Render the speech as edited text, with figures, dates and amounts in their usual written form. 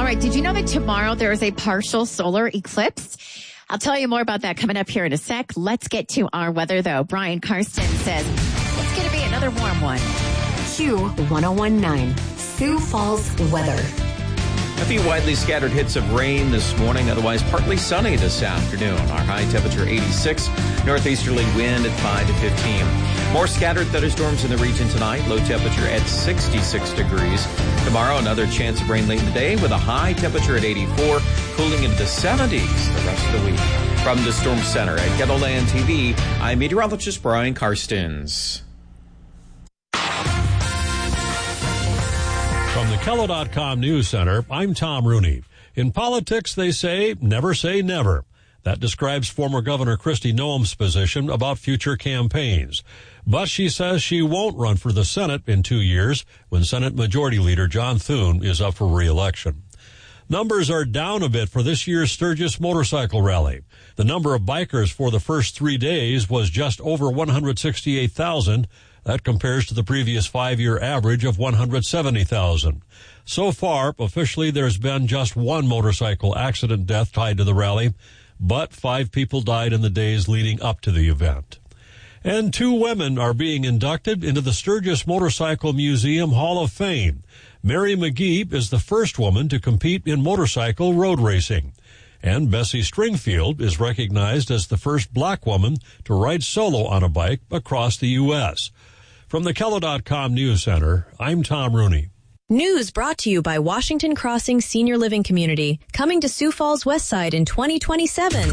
right. Did you know that tomorrow there is a partial solar eclipse? I'll tell you more about that coming up here in a sec. Let's get to our weather, though. Brian Karsten says it's going to be another warm one. Q1019, Sioux Falls weather. A few widely scattered hits of rain this morning, otherwise partly sunny this afternoon. Our high temperature 86, northeasterly wind at 5 to 15. More scattered thunderstorms in the region tonight, low temperature at 66 degrees. Tomorrow, another chance of rain late in the day with a high temperature at 84, cooling into the 70s the rest of the week. From the Storm Center at Kettleland TV, I'm meteorologist Brian Karstens. From the Kello.com News Center, I'm Tom Rooney. In politics, they say never. That describes former Governor Kristi Noem's position about future campaigns. But she says she won't run for the Senate in 2 years when Senate Majority Leader John Thune is up for re-election. Numbers are down a bit for this year's Sturgis Motorcycle Rally. The number of bikers for the first 3 days was just over 168,000. That compares to the previous 5-year average of 170,000. So far, officially, there's been just one motorcycle accident death tied to the rally, but 5 people died in the days leading up to the event. And 2 women are being inducted into the Sturgis Motorcycle Museum Hall of Fame. Mary McGee is the first woman to compete in motorcycle road racing. And Bessie Stringfield is recognized as the first black woman to ride solo on a bike across the U.S. From the Kello.com News Center, I'm Tom Rooney. News brought to you by Washington Crossing Senior Living Community, coming to Sioux Falls West Side in 2027.